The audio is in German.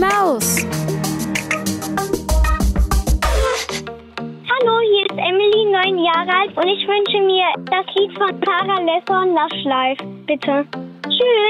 Maus. Hallo, hier ist Emily, 9 Jahre alt und ich wünsche mir das Lied von Tara Lesson, Love Life. Bitte. Tschüss.